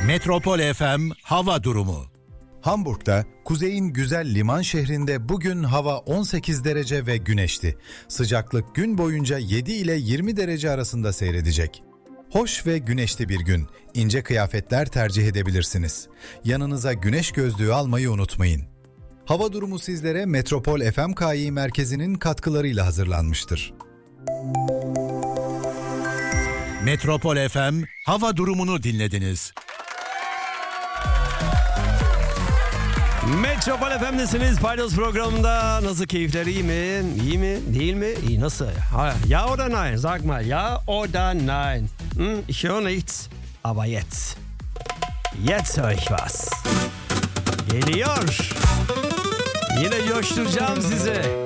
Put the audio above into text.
Metropol FM hava durumu. Hamburg'da, kuzeyin güzel liman şehrinde bugün hava 18 derece ve güneşli. Sıcaklık gün boyunca 7 ile 20 derece arasında seyredecek. Hoş ve güneşli bir gün. İnce kıyafetler tercih edebilirsiniz. Yanınıza güneş gözlüğü almayı unutmayın. Hava durumu sizlere Metropol FMKİ merkezinin katkılarıyla hazırlanmıştır. Metropol FM hava durumunu dinlediniz. Metropol FM'desiniz. Paydos programında. Nasıl, keyifler iyi mi? İyi mi? Değil mi? İyi, nasıl? Ha, ja oder nein? Sag mal. Ja oder nein? Ich höre nichts. Aber jetzt. Jetzt höre ich was. Geliyor. Yine coşturacağım sizi.